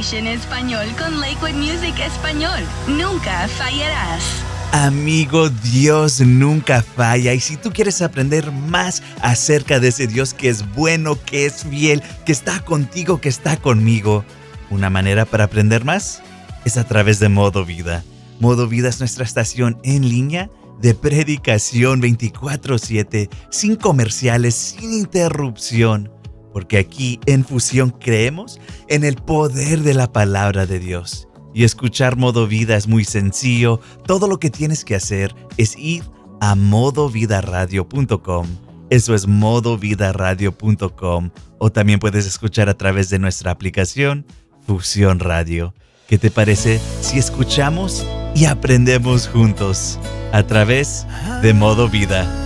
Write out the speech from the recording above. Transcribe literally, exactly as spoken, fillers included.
Station Español con Lakewood Music Español. Nunca fallarás. Amigo, Dios nunca falla, y si tú quieres aprender más acerca de ese Dios que es bueno, que es fiel, que está contigo, que está conmigo, una manera para aprender más es a través de Modo Vida. Modo Vida es nuestra estación en línea de predicación veinticuatro siete, sin comerciales, sin interrupción, porque aquí en Fusión creemos en el poder de la palabra de Dios. Y escuchar Modo Vida es muy sencillo. Todo lo que tienes que hacer es ir a modo vida radio punto com. Eso es modo vida radio punto com. O también puedes escuchar a través de nuestra aplicación Fusión Radio. ¿Qué te parece si escuchamos y aprendemos juntos a través de Modo Vida?